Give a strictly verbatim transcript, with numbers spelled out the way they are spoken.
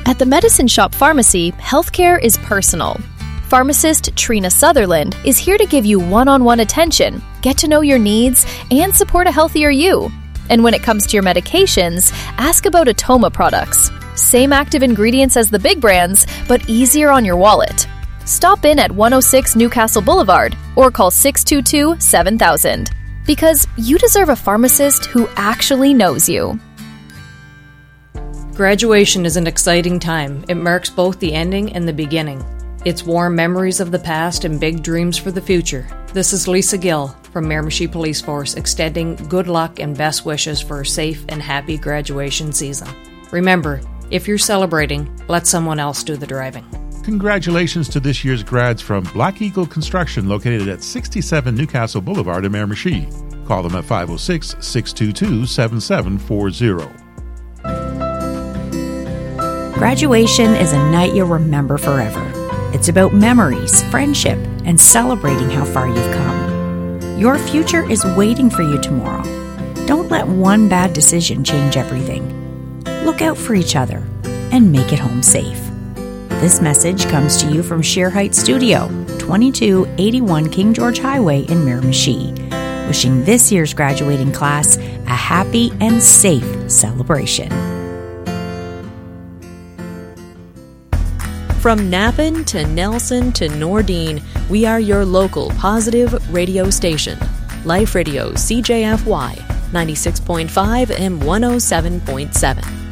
At the Medicine Shop Pharmacy, healthcare is personal. Pharmacist Trina Sutherland is here to give you one-on-one attention, get to know your needs, and support a healthier you. And when it comes to your medications, ask about Atoma products. Same active ingredients as the big brands, but easier on your wallet. Stop in at one oh six Newcastle Boulevard or call six two two, seven thousand. Because you deserve a pharmacist who actually knows you. Graduation is an exciting time. It marks both the ending and the beginning. It's warm memories of the past and big dreams for the future. This is Lisa Gill from Miramichi Police Force, extending good luck and best wishes for a safe and happy graduation season. Remember, if you're celebrating, let someone else do the driving. Congratulations to this year's grads from Black Eagle Construction, located at sixty-seven Newcastle Boulevard in Miramichi. Call them at five oh six, six two two, seven seven four zero. Graduation is a night you'll remember forever. It's about memories, friendship, and celebrating how far you've come. Your future is waiting for you tomorrow. Don't let one bad decision change everything. Look out for each other and make it home safe. This message comes to you from Sheer Heights Studio, twenty-two eighty-one King George Highway in Miramichi, wishing this year's graduating class a happy and safe celebration. From Napan to Nelson to Nordine, we are your local positive radio station. Life Radio C J F Y, ninety-six point five and one oh seven point seven.